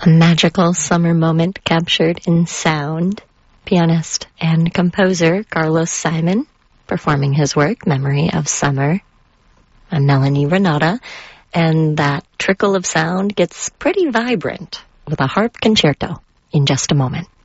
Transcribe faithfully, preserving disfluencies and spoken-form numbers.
A magical summer moment captured in sound. Pianist and composer Carlos Simon performing his work, Memory of Summer. I'm Melanie Renata, and that trickle of sound gets pretty vibrant with a harp concerto in just a moment.